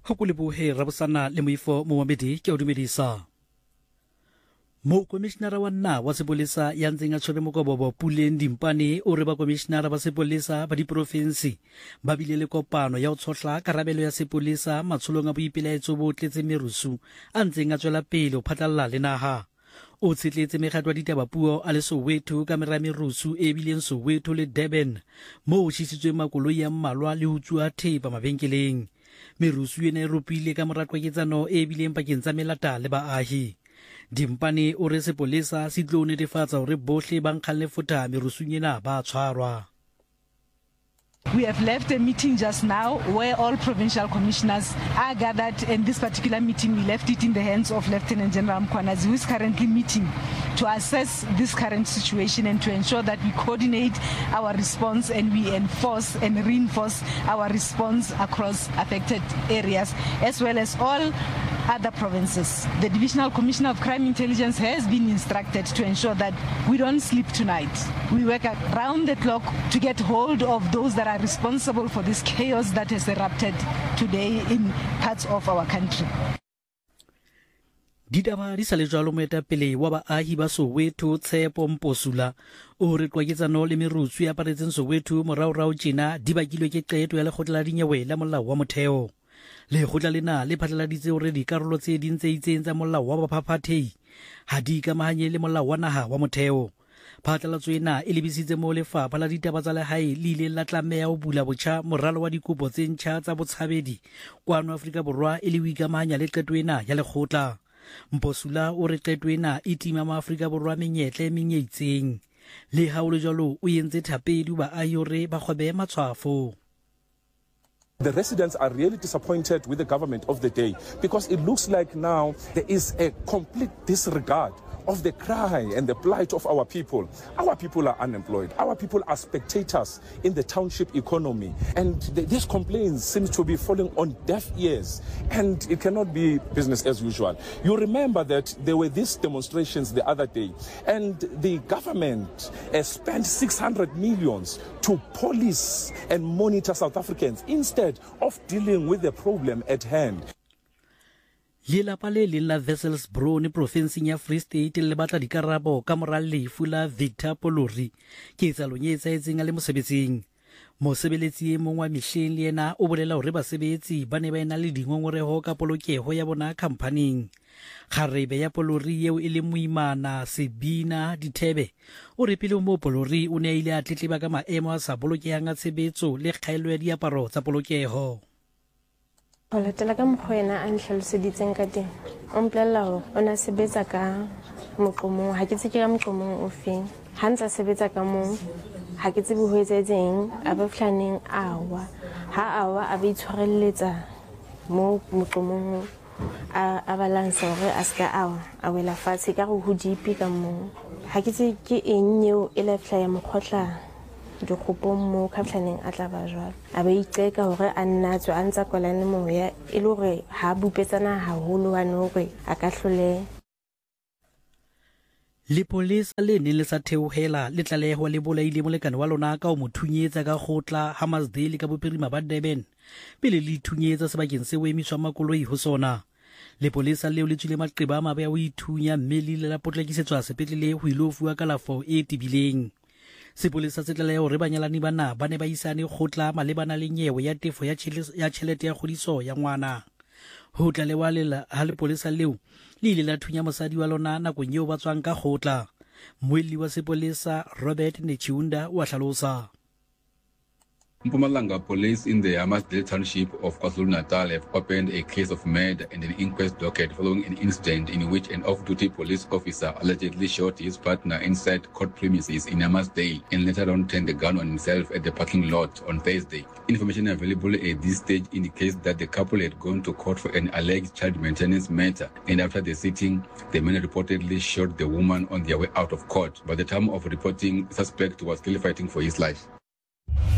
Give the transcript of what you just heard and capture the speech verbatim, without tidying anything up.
Kukulibuhe Rabusana Lemuifo Muamedi Kyodumedisa. Mo komisionara wa nna wa sepolesa ya ntseng a tshwere mokobobo Puleng Dimpane o re ba komisionara ba sepolesa ba diporofensi ba bile le kopano ya go tshotla karabelo ya sepolesa matsholong a boipelaetso bo tletse merusu a ntseng a tswela pele go phatlalla le naga. O tshetletse mekgatlo ya ditabapuo a le Soweto ka mera merusu e bileng Soweto le Durban mo o tšhisitsweng makoloi ya mmalwa le utswa thepa mabenkeleng. Merusu ena e ropile ka moratwa ketsano e bileng pakeng tsa melata le baahi. Dimpane o re sepolesa se tlo netefatsa hore bohle ba nkgang lefotha merusung ena ba tshwarwa. We have left a meeting just now where all provincial commissioners are gathered, and this particular meeting we left it in the hands of Lieutenant General Mkhwanazi, who is currently meeting to assess this current situation and to ensure that we coordinate our response and we enforce and reinforce our response across affected areas as well as all other provinces. The Divisional Commissioner of Crime Intelligence has been instructed to ensure that we don't sleep tonight. We work around the clock to get hold of those that are responsible for this chaos that has erupted today in parts of our country. Ditaba di sa le jalo moetapele wa baahi ba Soweto Tshepo Mposula o re tlwaetsano le merusu ya aparetseng Soweto moraorao tjena di bakilwe ke qeto ya lekgotla la dinyewe la molao wa motheo. Lekgotla lena le phatlaladitse hore dikarolo tse ding tse itseng tsa molao wa baphaphathehi ha di ikamahanye le molao wa naha wa motheo. Phatlalatso ena e lebisitse mo lefapha la ditaba tsa lehae le ile la tlameha ho bula botjha moralo wa dikopo tse ntjha tsa botshabedi kwano Afrika Borwa e le ho ikamahanya le qeto ena ya lekgotla. Mposula o re qeto ena e tima maAfrika Borwa menyetle e menyeitseng. Le ha o le jalo o entse thapedi baahi hore ba kgobe matshwafo. The residents are really disappointed with the government of the day because it looks like now there is a complete disregard of the cry and the plight of our people. Our people are unemployed. Our people are spectators in the township economy. And th this complaint seems to be falling on deaf ears. And it cannot be business as usual. You remember that there were these demonstrations the other day. And the government uh, spent six hundred millions to police and monitor South Africans instead of dealing with the problem at hand. Lelapa le leng la Wesselsbron provinseng ya Free State le batla dikarabo ka mora lefu la Victor Polori ke etsalong e etsahetseng a le mosebetsing. Mosebeletsi e mong wa mehleng le yena o bolela hore basebetsi ba ne ba ena le dingongoreho ka polokeho ya bona khampaning. Kgarebe ya Polori eo e le moimana Sebina Dithebe o re pele mo Polori o ne a ile a tletleba ka maemo a sa bolokehang a tshebetso le kgaelo ya diaparo tsa polokeho. Ho latela ka mokgwa ena a nhlaloseditseng ka teng o mpolella hore o na sebetsa ka moqomong ha ke tseke ka moqomong o feng ha ntse a sebetsa ka moo ha ke tsebe ho etsetseng a ba flaneng awa ha awa a ba itshwarelletsa mo moqomong a a balansa hore a ska awa a wela fatshe ka go dipi ka moo ha ke tseke ke eng eo e la fla ya mokgotla dikgopong mo ka flaneng a tla ba jwalo a ba iqeka hore a nna tswa a ntsa kwalane moya e le hore ha bupetsana haholo wa no hore a ka hlole. Lepolesa le ne le sa theohela le tlaleho le bolaile molekane wa lona ka o mothunyetsa ka khotla Hammarsdale ka bophirima ba Durban pele le thunyetsa sebakeng se o emiswa makoloi ho sona. Lepolesa leo le tswile maqeba a mabe a o ithunya mme le la potlakisetswa sepetlele ho ilo fuwa kalafo e tibileng. Sepolesa se tlaleha hore banyalani bana ba ne ba isane khotla malebana le nyewe ya tefo ya tjhelete ya kgodiso ya ngwana. Ho tlalewa lela ha lepolesa leo le ile la thunya mosadi wa lona nakong eo ba tswang ka khotla. Moelli wa sepolesa Robert Nechiunda wa hlalosa. Mpumalanga Police in the Hammarsdale Township of KwaZulu-Natal have opened a case of murder and an inquest docket following an incident in which an off-duty police officer allegedly shot his partner inside court premises in Hammarsdale and later on turned the gun on himself at the parking lot on Thursday. Information available at this stage indicates that the couple had gone to court for an alleged child maintenance matter, and after the sitting, the men reportedly shot the woman on their way out of court. By the time of reporting, the suspect was still fighting for his life.